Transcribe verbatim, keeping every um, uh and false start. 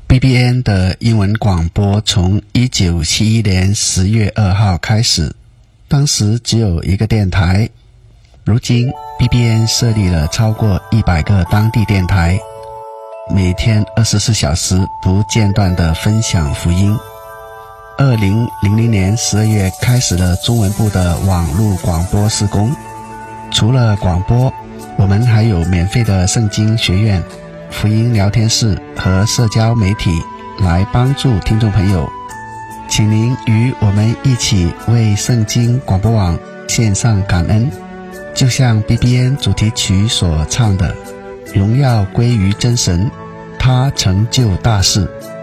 B B N 的英文广播从一九七一年十月二号开始，当时只有一个电台。如今 B B N 设立了超过一百个当地电台，每天二十四小时不间断地分享福音。二零零零年十二月开始了中文部的网络广播事工。除了广播，我们还有免费的圣经学院、福音聊天室和社交媒体来帮助听众朋友。请您与我们一起为圣经广播网献上感恩，就像 B B N 主题曲所唱的，荣耀归于真神，他成就大事。